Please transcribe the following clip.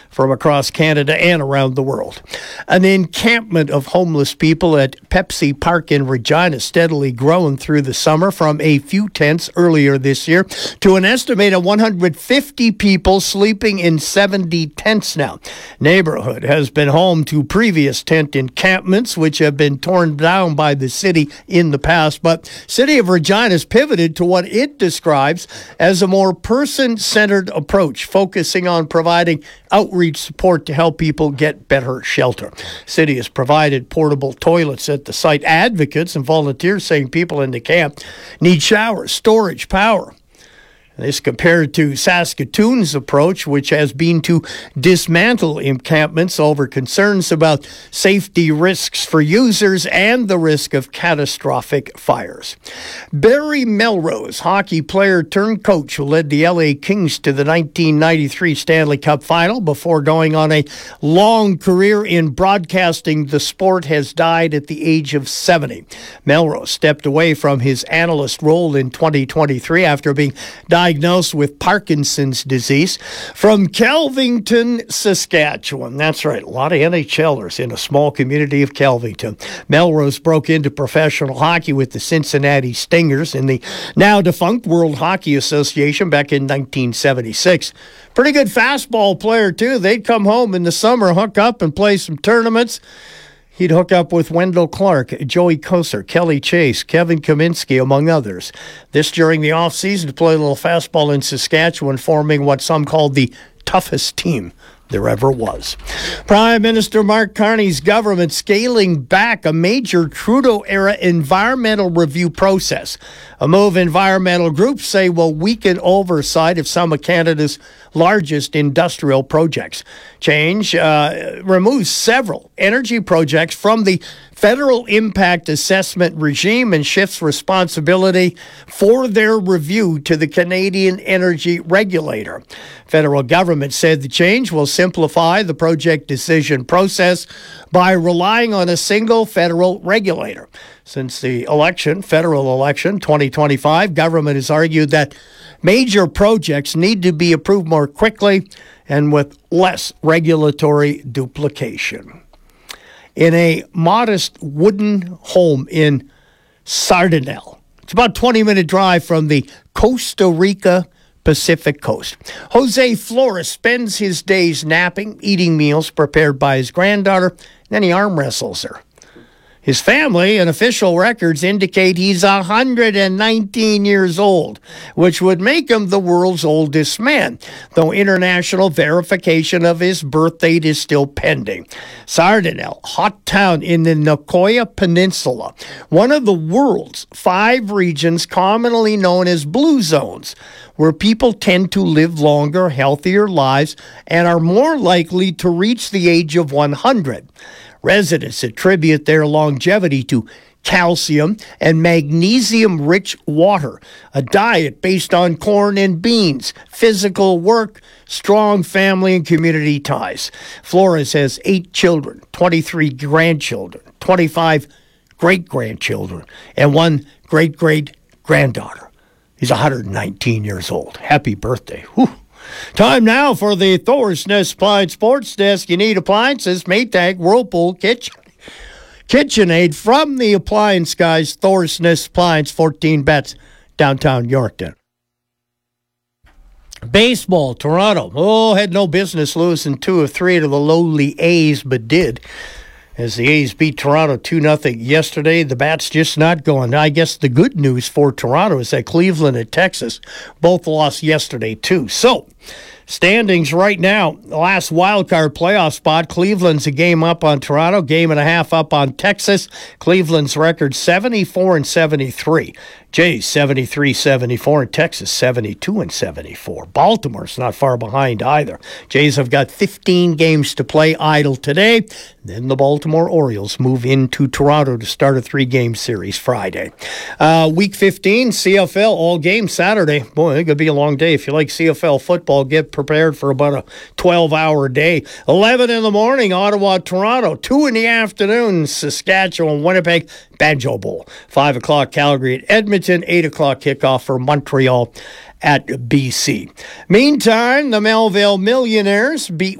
from across Canada and around the world. An encampment of homeless people at Pepsi Park in Regina steadily grown through the summer from a few tents earlier this year to an estimated 150 people sleeping in 70 tents now. Neighborhood has been home to previous tent encampments which have been torn down by the city in the past, but City of Regina has pivoted to what it describes as a more person-centered approach, focusing on providing outreach support to help people get better shelter. City has provided portable toilets at the site. Advocates and volunteers saying people in the camp need showers, storage, power. This compared to Saskatoon's approach, which has been to dismantle encampments over concerns about safety risks for users and the risk of catastrophic fires. Barry Melrose, hockey player turned coach who led the LA Kings to the 1993 Stanley Cup Final before going on a long career in broadcasting the sport, has died at the age of 70. Melrose stepped away from his analyst role in 2023 after being diagnosed with Parkinson's disease. From Kelvington, Saskatchewan. That's right, a lot of NHLers in a small community of Kelvington. Melrose broke into professional hockey with the Cincinnati Stingers in the now-defunct World Hockey Association back in 1976. Pretty good fastball player, too. They'd come home in the summer, hook up, and play some tournaments. He'd hook up with Wendell Clark, Joey Koser, Kelly Chase, Kevin Kaminsky, among others. This during the offseason to play a little fastball in Saskatchewan, forming what some called the toughest team there ever was. Prime Minister Mark Carney's government scaling back a major Trudeau-era environmental review process, a move environmental groups say will weaken oversight of some of Canada's largest industrial projects. Change removes several energy projects from the federal impact assessment regime and shifts responsibility for their review to the Canadian Energy Regulator. Federal government said the change will simplify the project decision process by relying on a single federal regulator. Since the federal election 2025, government has argued that major projects need to be approved more quickly and with less regulatory duplication. In a modest wooden home in Sardinel, it's about a 20-minute drive from the Costa Rica Pacific Coast, Jose Flores spends his days napping, eating meals prepared by his granddaughter, and then he arm wrestles her. His family and official records indicate he's 119 years old, which would make him the world's oldest man, though international verification of his birth date is still pending. Sardinel, hot town in the Nicoya Peninsula, one of the world's 5 regions commonly known as blue zones, where people tend to live longer, healthier lives and are more likely to reach the age of 100. Residents attribute their longevity to calcium and magnesium-rich water, a diet based on corn and beans, physical work, strong family and community ties. Flores has 8 children, 23 grandchildren, 25 great-grandchildren, and 1 great-great-granddaughter. He's 119 years old. Happy birthday. Whew. Time now for the Thorsness Appliance Sports Desk. You need appliances, Maytag, Whirlpool, KitchenAid from the appliance guys. Thorsness Appliance, 14 Bets, downtown Yorkton. Baseball, Toronto. Had no business losing 2 of 3 to the lowly A's, but did. As the A's beat Toronto 2-0 yesterday, the bat's just not going. I guess the good news for Toronto is that Cleveland and Texas both lost yesterday, too. So, standings right now, the last wildcard playoff spot, Cleveland's a game up on Toronto, game and a half up on Texas. Cleveland's record 74-73. Jays 73-74, and Texas 72-74. Baltimore's not far behind either. Jays have got 15 games to play idle today. Then the Baltimore Orioles move into Toronto to start a 3-game series Friday. Week 15, CFL, all games Saturday. Boy, it's going to be a long day. If you like CFL football, get prepared for about a 12-hour day. 11 in the morning, Ottawa, Toronto. 2 in the afternoon, Saskatchewan, Winnipeg, Banjo Bowl. 5 o'clock, Calgary at Edmonton. 8 o'clock kickoff for Montreal at BC. Meantime, the Melville Millionaires beat